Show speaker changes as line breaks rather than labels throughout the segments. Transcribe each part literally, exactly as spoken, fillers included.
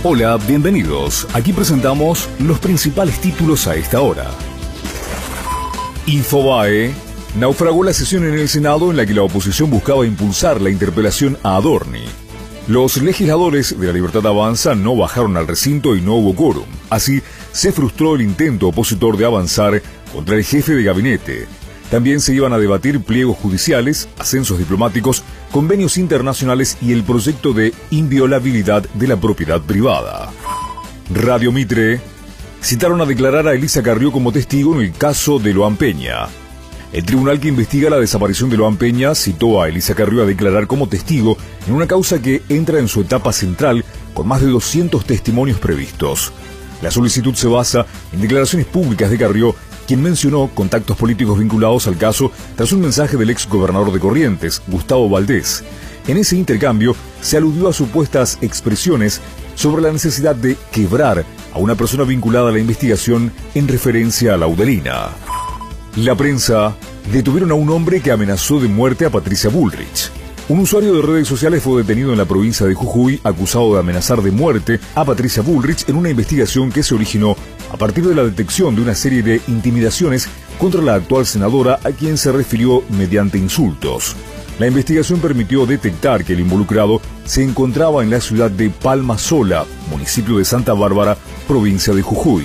Hola, bienvenidos. Aquí presentamos los principales títulos a esta hora. Infobae. Naufragó la sesión en el Senado en la que la oposición buscaba impulsar la interpelación a Adorni. Los legisladores de La Libertad Avanza no bajaron al recinto y no hubo quórum. Así, se frustró el intento opositor de avanzar contra el jefe de gabinete. También se iban a debatir pliegos judiciales, ascensos diplomáticos, convenios internacionales y el proyecto de inviolabilidad de la propiedad privada. Radio Mitre. Citaron a declarar a Elisa Carrió como testigo en el caso de Loan Peña. El tribunal que investiga la desaparición de Loan Peña citó a Elisa Carrió a declarar como testigo en una causa que entra en su etapa central con más de doscientos testimonios previstos. La solicitud se basa en declaraciones públicas de Carrió, quien mencionó contactos políticos vinculados al caso tras un mensaje del ex gobernador de Corrientes, Gustavo Valdés. En ese intercambio se aludió a supuestas expresiones sobre la necesidad de quebrar a una persona vinculada a la investigación en referencia a Laudelina. La prensa. Detuvieron a un hombre que amenazó de muerte a Patricia Bullrich. Un usuario de redes sociales fue detenido en la provincia de Jujuy acusado de amenazar de muerte a Patricia Bullrich en una investigación que se originó a partir de la detección de una serie de intimidaciones contra la actual senadora a quien se refirió mediante insultos. La investigación permitió detectar que el involucrado se encontraba en la ciudad de Palma Sola, municipio de Santa Bárbara, provincia de Jujuy.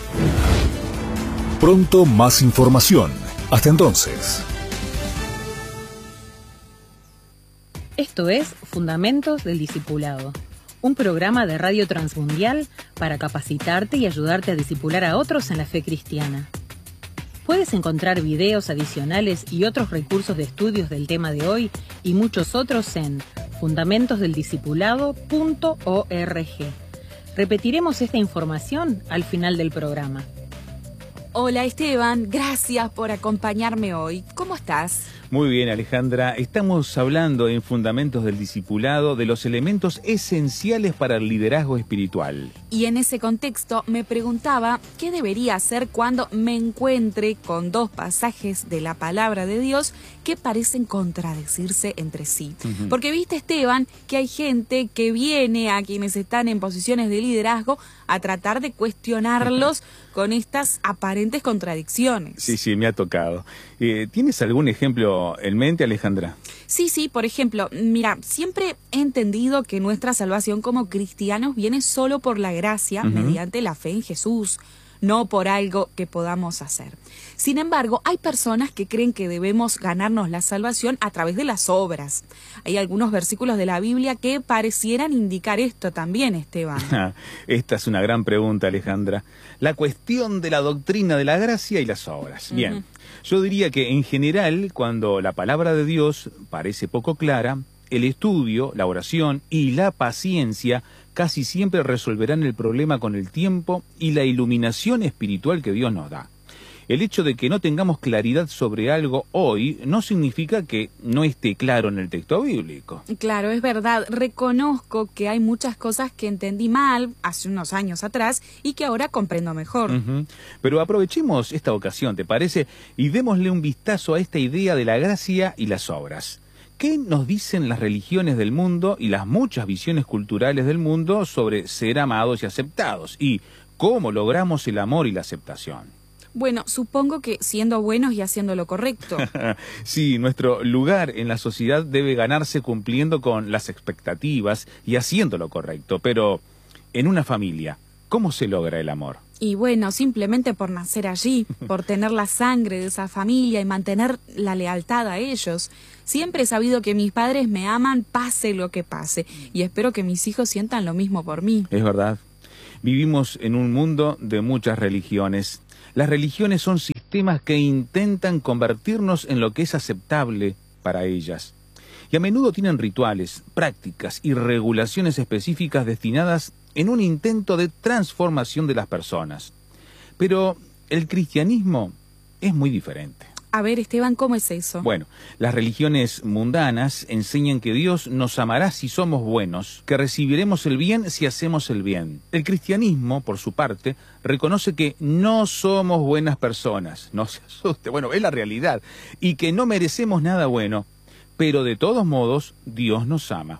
Pronto más información. Hasta entonces.
Esto es Fundamentos del Discipulado, un programa de Radio Transmundial para capacitarte y ayudarte a discipular a otros en la fe cristiana. Puedes encontrar videos adicionales y otros recursos de estudios del tema de hoy y muchos otros en fundamentos del discipulado punto org. Repetiremos esta información al final del programa.
Hola Esteban, gracias por acompañarme hoy. ¿Cómo estás?
Muy bien, Alejandra. Estamos hablando en Fundamentos del Discipulado de los elementos esenciales para el liderazgo espiritual.
Y en ese contexto me preguntaba qué debería hacer cuando me encuentre con dos pasajes de la palabra de Dios que parecen contradecirse entre sí. Uh-huh. Porque viste, Esteban, que hay gente que viene a quienes están en posiciones de liderazgo a tratar de cuestionarlos con estas aparentes contradicciones.
Sí, sí, me ha tocado. Eh, ¿Tienes algún ejemplo en mente, Alejandra?
Sí, sí, por ejemplo, mira, siempre he entendido que nuestra salvación como cristianos viene solo por la gracia, uh-huh, mediante la fe en Jesús, no por algo que podamos hacer. Sin embargo, hay personas que creen que debemos ganarnos la salvación a través de las obras. Hay algunos versículos de la Biblia que parecieran indicar esto también, Esteban.
Esta es una gran pregunta, Alejandra. La cuestión de la doctrina de la gracia y las obras. Uh-huh. Bien, yo diría que en general, cuando la palabra de Dios parece poco clara, el estudio, la oración y la paciencia casi siempre resolverán el problema con el tiempo y la iluminación espiritual que Dios nos da. El hecho de que no tengamos claridad sobre algo hoy no significa que no esté claro en el texto bíblico.
Claro, es verdad. Reconozco que hay muchas cosas que entendí mal hace unos años atrás y que ahora comprendo mejor.
Uh-huh. Pero aprovechemos esta ocasión, ¿te parece? Y démosle un vistazo a esta idea de la gracia y las obras. ¿Qué nos dicen las religiones del mundo y las muchas visiones culturales del mundo sobre ser amados y aceptados? ¿Y cómo logramos el amor y la aceptación?
Bueno, supongo que siendo buenos y haciendo lo correcto.
Sí, nuestro lugar en la sociedad debe ganarse cumpliendo con las expectativas y haciendo lo correcto. Pero en una familia, ¿cómo se logra el amor?
Y bueno, simplemente por nacer allí, por tener la sangre de esa familia y mantener la lealtad a ellos. Siempre he sabido que mis padres me aman pase lo que pase y espero que mis hijos sientan lo mismo por mí.
Es verdad. Vivimos en un mundo de muchas religiones. Las religiones son sistemas que intentan convertirnos en lo que es aceptable para ellas. Y a menudo tienen rituales, prácticas y regulaciones específicas destinadas en un intento de transformación de las personas. Pero el cristianismo es muy diferente.
A ver, Esteban, ¿cómo es eso?
Bueno, las religiones mundanas enseñan que Dios nos amará si somos buenos, que recibiremos el bien si hacemos el bien. El cristianismo, por su parte, reconoce que no somos buenas personas, no se asuste, bueno, es la realidad, y que no merecemos nada bueno, pero de todos modos Dios nos ama.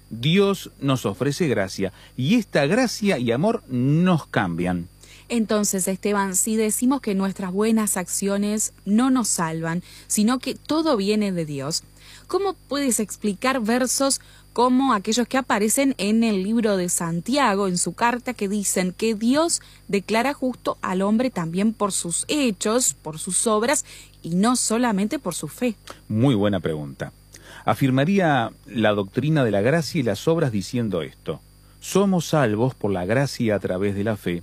Dios nos ofrece gracia y esta gracia y amor nos cambian.
Entonces, Esteban, si decimos que nuestras buenas acciones no nos salvan, sino que todo viene de Dios, ¿cómo puedes explicar versos como aquellos que aparecen en el libro de Santiago, en su carta, que dicen que Dios declara justo al hombre también por sus hechos, por sus obras, y no solamente por su fe?
Muy buena pregunta. Afirmaría la doctrina de la gracia y las obras diciendo esto: somos salvos por la gracia a través de la fe,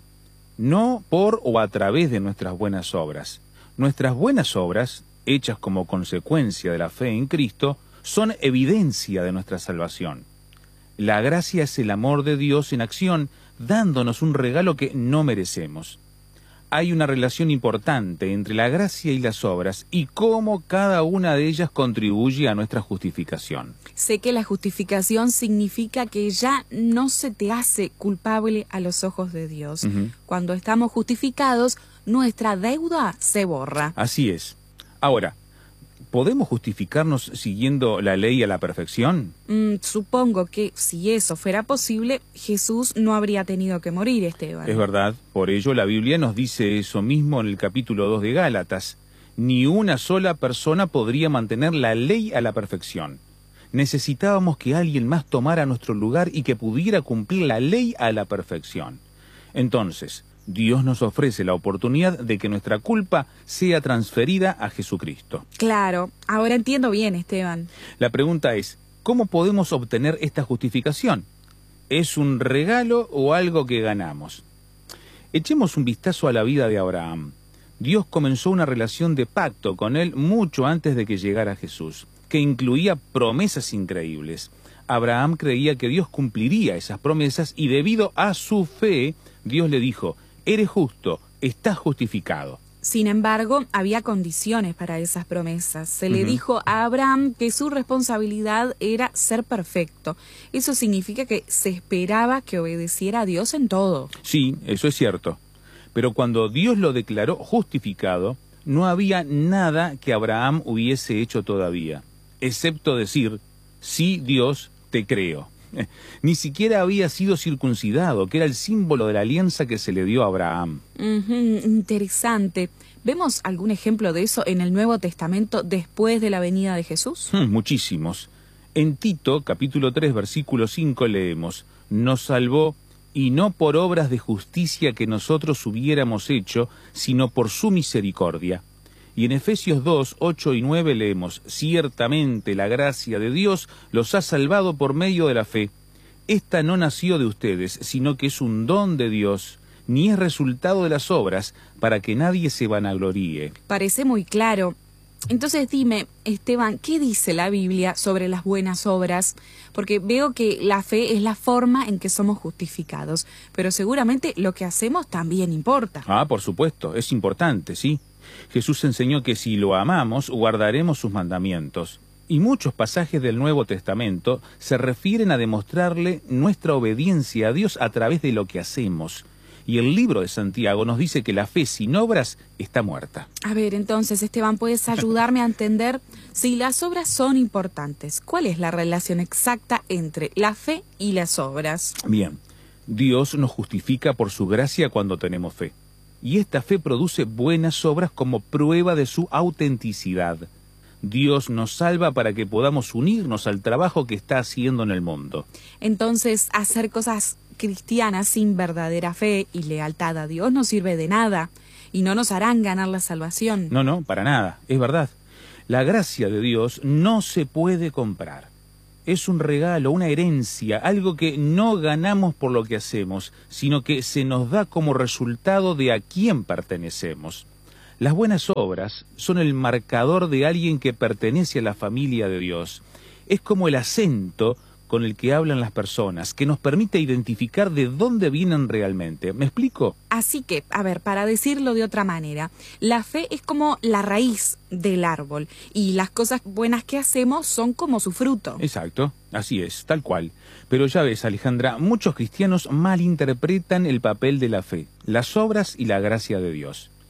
no por o a través de nuestras buenas obras. Nuestras buenas obras, hechas como consecuencia de la fe en Cristo, son evidencia de nuestra salvación. La gracia es el amor de Dios en acción, dándonos un regalo que no merecemos. Hay una relación importante entre la gracia y las obras y cómo cada una de ellas contribuye a nuestra justificación.
Sé que la justificación significa que ya no se te hace culpable a los ojos de Dios. Uh-huh. Cuando estamos justificados, nuestra deuda se borra.
Así es. Ahora, ¿podemos justificarnos siguiendo la ley a la perfección?
Mm, supongo que si eso fuera posible, Jesús no habría tenido que morir, Esteban.
Es verdad, por ello la Biblia nos dice eso mismo en el capítulo dos de Gálatas. Ni una sola persona podría mantener la ley a la perfección. Necesitábamos que alguien más tomara nuestro lugar y que pudiera cumplir la ley a la perfección. Entonces, Dios nos ofrece la oportunidad de que nuestra culpa sea transferida a Jesucristo.
Claro, ahora entiendo bien, Esteban.
La pregunta es, ¿cómo podemos obtener esta justificación? ¿Es un regalo o algo que ganamos? Echemos un vistazo a la vida de Abraham. Dios comenzó una relación de pacto con él mucho antes de que llegara Jesús, que incluía promesas increíbles. Abraham creía que Dios cumpliría esas promesas y debido a su fe, Dios le dijo: eres justo, estás justificado.
Sin embargo, había condiciones para esas promesas. Se le
Uh-huh.
dijo a Abraham que su responsabilidad era ser perfecto. Eso significa que se esperaba que obedeciera a Dios en todo.
Sí, eso es cierto. Pero cuando Dios lo declaró justificado, no había nada que Abraham hubiese hecho todavía, excepto decir: sí, Dios, te creo. Ni siquiera había sido circuncidado, que era el símbolo de la alianza que se le dio a Abraham.
Uh-huh, interesante. ¿Vemos algún ejemplo de eso en el Nuevo Testamento después de la venida de Jesús?
Hmm, muchísimos. En Tito, capítulo tres, versículo cinco, leemos: nos salvó, y no por obras de justicia que nosotros hubiéramos hecho, sino por su misericordia. Y en Efesios dos, ocho y nueve leemos: ciertamente la gracia de Dios los ha salvado por medio de la fe. Esta no nació de ustedes, sino que es un don de Dios, ni es resultado de las obras, para que nadie se vanagloríe.
Parece muy claro. Entonces dime, Esteban, ¿qué dice la Biblia sobre las buenas obras? Porque veo que la fe es la forma en que somos justificados, pero seguramente lo que hacemos también importa.
Ah, por supuesto, es importante, sí. Jesús enseñó que si lo amamos, guardaremos sus mandamientos. Y muchos pasajes del Nuevo Testamento se refieren a demostrarle nuestra obediencia a Dios a través de lo que hacemos. Y el libro de Santiago nos dice que la fe sin obras está muerta.
A ver, entonces, Esteban, ¿puedes ayudarme a entender si las obras son importantes? ¿Cuál es la relación exacta entre la fe y las obras?
Bien, Dios nos justifica por su gracia cuando tenemos fe. Y esta fe produce buenas obras como prueba de su autenticidad. Dios nos salva para que podamos unirnos al trabajo que está haciendo en el mundo.
Entonces, hacer cosas cristianas sin verdadera fe y lealtad a Dios no sirve de nada y no nos harán ganar la salvación.
No, no, para nada, es verdad. La gracia de Dios no se puede comprar. Es un regalo, una herencia, algo que no ganamos por lo que hacemos, sino que se nos da como resultado de a quién pertenecemos. Las buenas obras son el marcador de alguien que pertenece a la familia de Dios. Es como el acento con el que hablan las personas, que nos permite identificar de dónde vienen realmente. ¿Me explico?
Así que, a ver, para decirlo de otra manera, la fe es como la raíz del árbol y las cosas buenas que hacemos son como su fruto.
Exacto, así es, tal cual. Pero ya ves, Alejandra, muchos cristianos malinterpretan el papel de la fe, las obras y la gracia de Dios.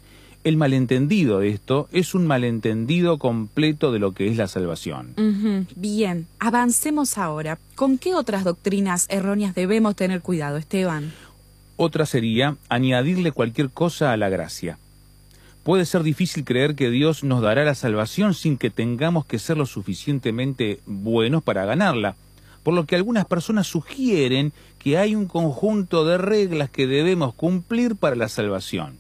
El malentendido de esto es un malentendido completo de lo que es la salvación.
Uh-huh. Bien, avancemos ahora. ¿Con qué otras doctrinas erróneas debemos tener cuidado, Esteban?
Otra sería añadirle cualquier cosa a la gracia. Puede ser difícil creer que Dios nos dará la salvación sin que tengamos que ser lo suficientemente buenos para ganarla, por lo que algunas personas sugieren que hay un conjunto de reglas que debemos cumplir para la salvación.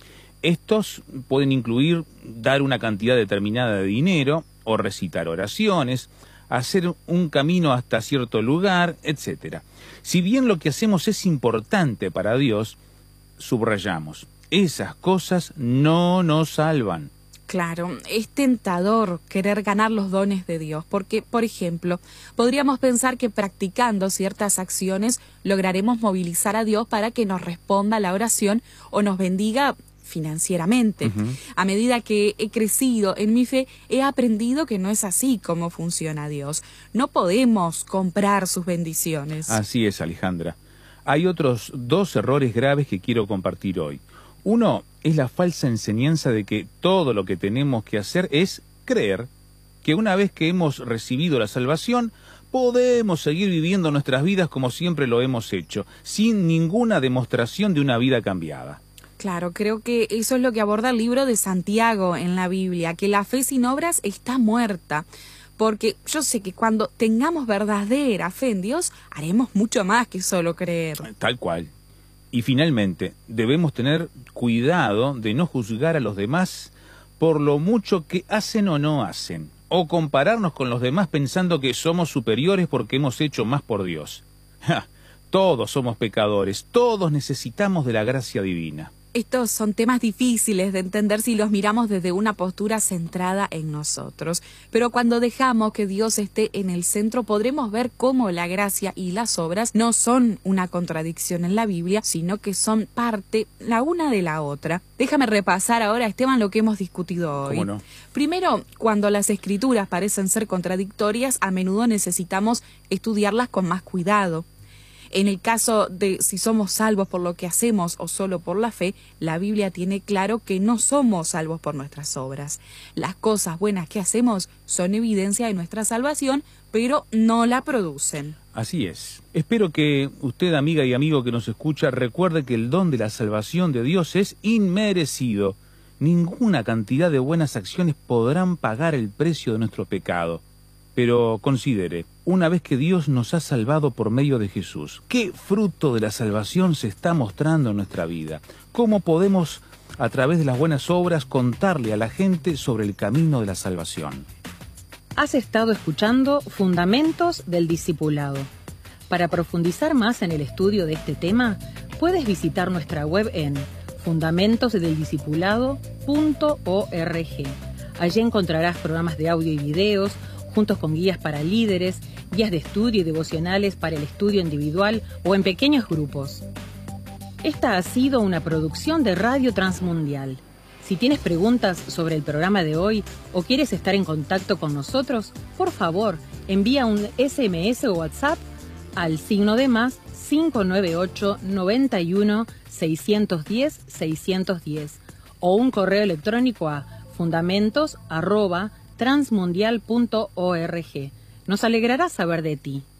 Estos pueden incluir dar una cantidad determinada de dinero, o recitar oraciones, hacer un camino hasta cierto lugar, etcétera. Si bien lo que hacemos es importante para Dios, subrayamos, esas cosas no nos salvan.
Claro, es tentador querer ganar los dones de Dios, porque, por ejemplo, podríamos pensar que practicando ciertas acciones lograremos movilizar a Dios para que nos responda la oración o nos bendiga financieramente. Uh-huh. A medida que he crecido en mi fe, he aprendido que no es así como funciona Dios. No podemos comprar sus bendiciones.
Así es, Alejandra. Hay otros dos errores graves que quiero compartir hoy. Uno es la falsa enseñanza de que todo lo que tenemos que hacer es creer que una vez que hemos recibido la salvación, podemos seguir viviendo nuestras vidas como siempre lo hemos hecho, sin ninguna demostración de una vida cambiada.
Claro, creo que eso es lo que aborda el libro de Santiago en la Biblia, que la fe sin obras está muerta. Porque yo sé que cuando tengamos verdadera fe en Dios, haremos mucho más que solo creer.
Tal cual. Y finalmente, debemos tener cuidado de no juzgar a los demás por lo mucho que hacen o no hacen, o compararnos con los demás pensando que somos superiores porque hemos hecho más por Dios. ¡Ja! Todos somos pecadores, todos necesitamos de la gracia divina.
Estos son temas difíciles de entender si los miramos desde una postura centrada en nosotros. Pero cuando dejamos que Dios esté en el centro, podremos ver cómo la gracia y las obras no son una contradicción en la Biblia, sino que son parte la una de la otra. Déjame repasar ahora, Esteban, lo que hemos discutido hoy.
¿Cómo no?
Primero, cuando las escrituras parecen ser contradictorias, a menudo necesitamos estudiarlas con más cuidado. En el caso de si somos salvos por lo que hacemos o solo por la fe, la Biblia tiene claro que no somos salvos por nuestras obras. Las cosas buenas que hacemos son evidencia de nuestra salvación, pero no la producen.
Así es. Espero que usted, amiga y amigo que nos escucha, recuerde que el don de la salvación de Dios es inmerecido. Ninguna cantidad de buenas acciones podrán pagar el precio de nuestro pecado. Pero considere, una vez que Dios nos ha salvado por medio de Jesús, ¿qué fruto de la salvación se está mostrando en nuestra vida? ¿Cómo podemos, a través de las buenas obras, contarle a la gente sobre el camino de la salvación?
Has estado escuchando Fundamentos del Discipulado. Para profundizar más en el estudio de este tema, puedes visitar nuestra web en fundamentos del discipulado punto org. Allí encontrarás programas de audio y videos, juntos con guías para líderes, guías de estudio y devocionales para el estudio individual o en pequeños grupos. Esta ha sido una producción de Radio Transmundial. Si tienes preguntas sobre el programa de hoy o quieres estar en contacto con nosotros, por favor, envía un ese eme ese o WhatsApp al signo de más cinco nueve ocho, noventa y uno, seiscientos diez, seiscientos diez o un correo electrónico a fundamentos arroba transmundial punto org. Nos alegrará saber de ti.